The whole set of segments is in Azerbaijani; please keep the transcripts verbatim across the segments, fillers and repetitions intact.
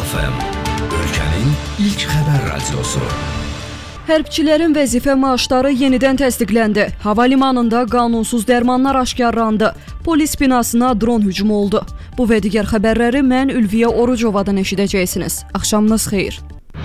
F M, ölkənin ilk xəbər radiosu. Hərbçilərin vəzifə maaşları yenidən təsdiqləndi. Hava limanında qanunsuz dərmanlar aşkarlandı. Polis binasına dron hücumu oldu. Bu və digər xəbərləri mən Ülviyə Orucovadan eşidəcəksiniz. Axşamınız xeyir.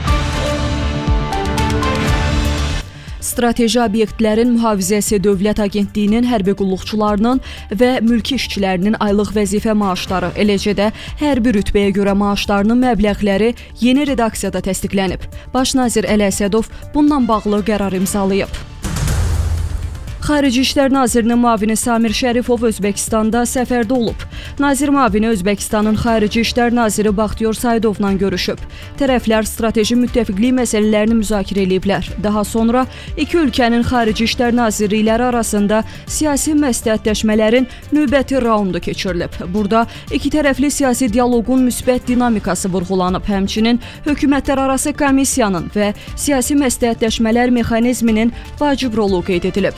Strateji obyektlərin mühafizəsi Dövlət Agentliyinin hərbi qulluqçularının və mülki işçilərinin aylıq vəzifə maaşları, eləcə də hərbi rütbəyə görə maaşlarının məbləğləri yeni redaksiyada təsdiqlənib. Baş nazir Əli Əsədov bununla bağlı qərar imzalayıb. Xarici İşlər Nazirinin müavini Samir Şərifov Özbəkistanda səfərdə olub. Nazir müavini Özbəkistanın Xarici İşlər Naziri Baxtiyor Saidovla görüşüb. Tərəflər strateji müttəfiqlik məsələlərini müzakirə ediblər. Daha sonra iki ölkənin Xarici İşlər Nazirlikləri arasında siyasi məsləhətləşmələrin növbəti raundu keçirilib. Burada iki tərəfli siyasi dialoqun müsbət dinamikası vurğulanıb. Həmçinin hökumətlərarası komissiyanın və siyasi məsləhətləşmələr mexanizminin vacib rolu qeyd edilib.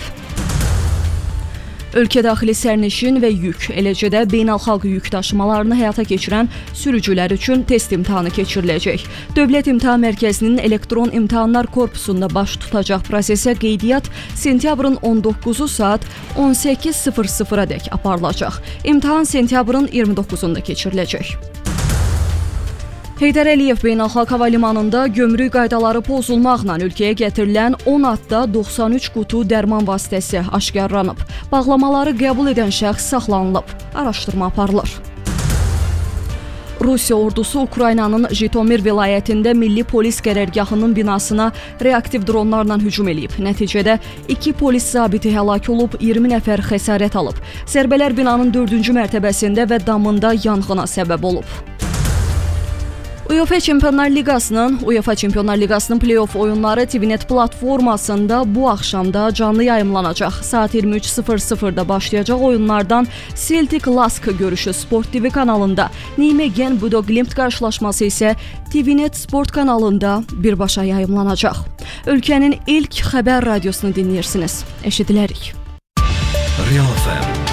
Ölkə daxili sərnişin və yük, eləcə də beynəlxalq yük daşımalarını həyata keçirən sürücülər üçün test imtahanı keçiriləcək. Dövlət İmtahan Mərkəzinin elektron imtahanlar korpusunda baş tutacaq prosesə qeydiyyat sentyabrın on doqquzu saat on səkkiz sıfır sıfıra dək aparılacaq. İmtahan sentyabrın iyirmi doqquzunda keçiriləcək. Heydər Əliyev Beynəlxalq Hava Limanında gömrük qaydaları pozulmaqla ölkəyə gətirilən on adda doxsan üç qutu dərman vasitəsi aşkarlanıb. Bağlamaları qəbul edən şəxs saxlanılıb. Araşdırma aparılır. Rusiya ordusu Ukraynanın Jitomir vilayətində Milli Polis qərargahının binasına reaktiv dronlarla hücum edib. Nəticədə iki polis zabiti həlak olub, iyirmi nəfər xəsarət alıb. Zərbələr binanın dördüncü mərtəbəsində və damında yanğına səbəb olub. UEFA Çempionlar Liqasının UEFA Çempionlar Liqasının play-off oyunları T V Net platformasında bu axşamda canlı yayımlanacaq. Saat iyirmi üç sıfır sıfırda başlayacaq oyunlardan Celtic Lask görüşü Sport T V kanalında, Nijmegen Bodo Glimt qarşılaşması isə T V Net Sport kanalında birbaşa yayımlanacaq. Ölkənin ilk xəbər radiosunu dinləyirsiniz. Eşidilərik. Real F M